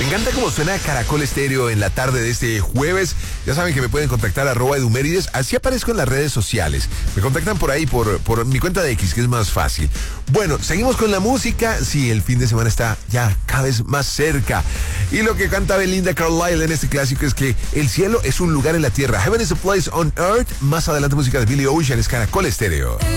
Me encanta cómo suena Caracol Estéreo en la tarde de este jueves. Ya saben que me pueden contactar @edumérides. Así aparezco en las redes sociales. Me contactan por ahí, por mi cuenta de X, que es más fácil. Bueno, seguimos con la música. Sí, el fin de semana está ya cada vez más cerca. Y lo que canta Belinda Carlisle en este clásico es que el cielo es un lugar en la tierra. Heaven is a place on earth. Más adelante música de Billy Ocean, es Caracol Estéreo.